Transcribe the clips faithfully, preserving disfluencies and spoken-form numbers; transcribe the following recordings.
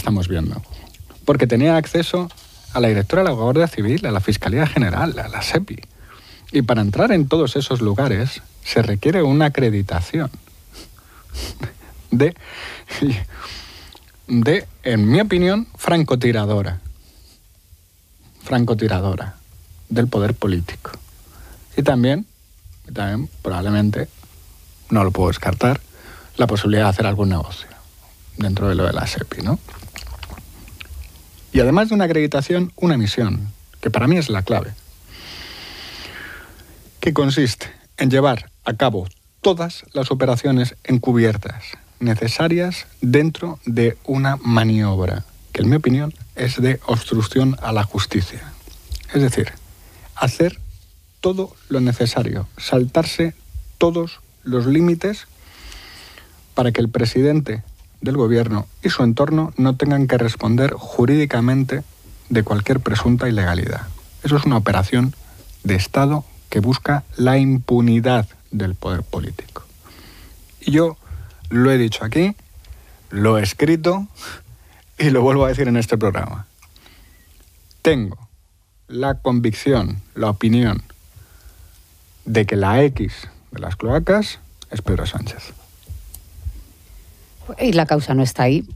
estamos viendo. Porque tenía acceso a la directora de la Guardia Civil, a la Fiscalía General, a la SEPI. Y para entrar en todos esos lugares se requiere una acreditación de, de en mi opinión, francotiradora. Francotiradora del poder político. Y también, y también probablemente, no lo puedo descartar, la posibilidad de hacer algún negocio dentro de lo de la SEPI, ¿no? Y además de una acreditación, una misión, que para mí es la clave, que consiste en llevar a cabo todas las operaciones encubiertas necesarias dentro de una maniobra, que en mi opinión es de obstrucción a la justicia. Es decir, hacer todo lo necesario, saltarse todos los límites para que el presidente del gobierno y su entorno no tengan que responder jurídicamente de cualquier presunta ilegalidad. Eso es una operación de Estado que busca la impunidad del poder político. Y yo lo he dicho aquí, lo he escrito y lo vuelvo a decir en este programa. Tengo la convicción, la opinión de que la X de las cloacas es Pedro Sánchez. Y la causa no está ahí.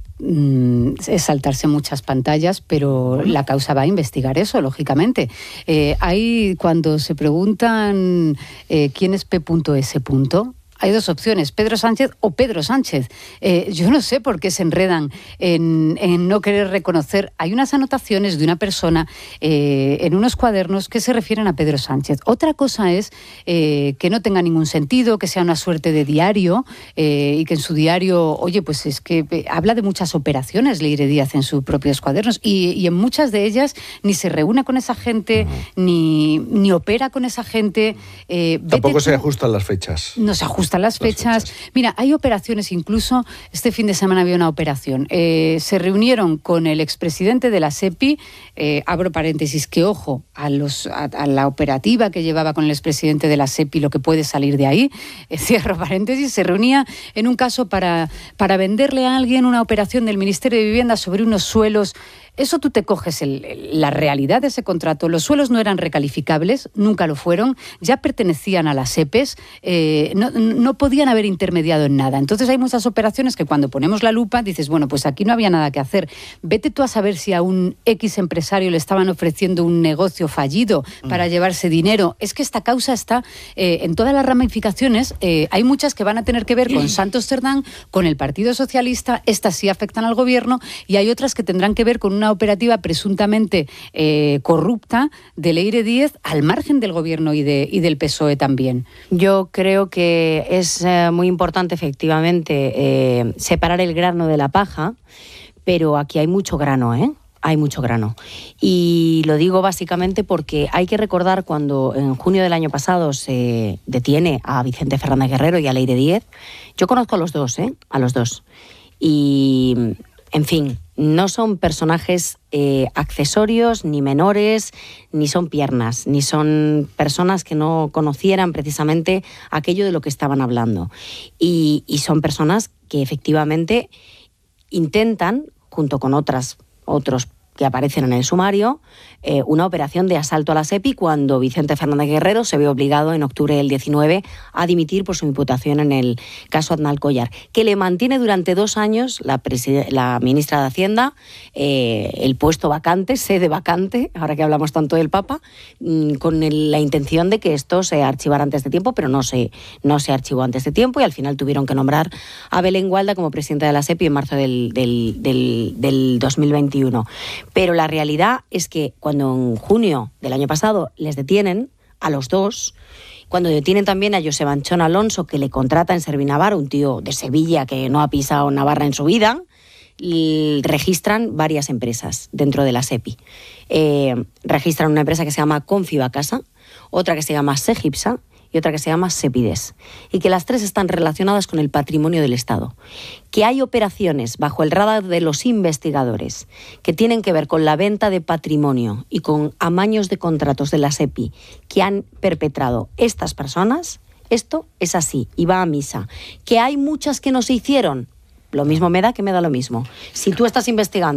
Es saltarse muchas pantallas, pero la causa va a investigar eso, lógicamente. Eh, hay, cuando se preguntan eh, quién es P S. Hay dos opciones, Pedro Sánchez o Pedro Sánchez. Eh, yo no sé por qué se enredan en, en no querer reconocer. Hay unas anotaciones de una persona eh, en unos cuadernos que se refieren a Pedro Sánchez. Otra cosa es eh, que no tenga ningún sentido, que sea una suerte de diario eh, y que en su diario, oye, pues es que eh, habla de muchas operaciones Leire Díaz en sus propios cuadernos y, y en muchas de ellas ni se reúne con esa gente, uh-huh. ni, ni opera con esa gente. Eh, Tampoco se ajustan las fechas. No se ajustan las fechas. las fechas. Mira, hay operaciones, incluso este fin de semana había una operación. Eh, se reunieron con el expresidente de la SEPI, eh, abro paréntesis, que ojo a, los, a, a la operativa que llevaba con el expresidente de la SEPI, lo que puede salir de ahí, eh, cierro paréntesis, se reunía en un caso para, para venderle a alguien una operación del Ministerio de Vivienda sobre unos suelos. Eso tú te coges el, el, la realidad de ese contrato. Los suelos no eran recalificables, nunca lo fueron, ya pertenecían a las E P E S, eh, no, no podían haber intermediado en nada. Entonces hay muchas operaciones que cuando ponemos la lupa dices, bueno, pues aquí no había nada que hacer. Vete tú a saber si a un X empresario le estaban ofreciendo un negocio fallido para mm. llevarse dinero. Es que esta causa está eh, en todas las ramificaciones. Eh, hay muchas que van a tener que ver con Santos Cerdán, con el Partido Socialista, estas sí afectan al gobierno, y hay otras que tendrán que ver con una operativa presuntamente eh, corrupta de Leire Díaz al margen del gobierno y, de, y del P S O E también. Yo creo que es eh, muy importante efectivamente eh, separar el grano de la paja, pero aquí hay mucho grano, ¿eh? Hay mucho grano. Y lo digo básicamente porque hay que recordar cuando en junio del año pasado se detiene a Vicente Fernández Guerrero y a Leire Díaz. Yo conozco a los dos, ¿eh? A los dos. Y, en fin, no son personajes eh, accesorios, ni menores, ni son piernas, ni son personas que no conocieran precisamente aquello de lo que estaban hablando. Y, y son personas que efectivamente intentan, junto con otras, otros que aparecen en el sumario, eh, una operación de asalto a la SEPI cuando Vicente Fernández Guerrero se ve obligado en octubre del diecinueve a dimitir por su imputación en el caso Aznar Collar, que le mantiene durante dos años la, preside- la ministra de Hacienda, eh, el puesto vacante, sede vacante, ahora que hablamos tanto del Papa, mmm, con el, la intención de que esto se archivara antes de tiempo, pero no se, no se archivó antes de tiempo y al final tuvieron que nombrar a Belén Gualda como presidenta de la SEPI en marzo del, del, del, del dos mil veintiuno. Pero la realidad es que cuando en junio del año pasado les detienen a los dos, cuando detienen también a José Anchón Alonso, que le contrata en Servinavar, un tío de Sevilla que no ha pisado Navarra en su vida, registran varias empresas dentro de la SEPI. Eh, registran una empresa que se llama Confibacasa, otra que se llama Segipsa y otra que se llama Sepides, y que las tres están relacionadas con el patrimonio del Estado. Que hay operaciones bajo el radar de los investigadores que tienen que ver con la venta de patrimonio y con amaños de contratos de la SEPI que han perpetrado estas personas, esto es así y va a misa. Que hay muchas que no se hicieron, lo mismo me da que me da lo mismo. Si tú estás investigando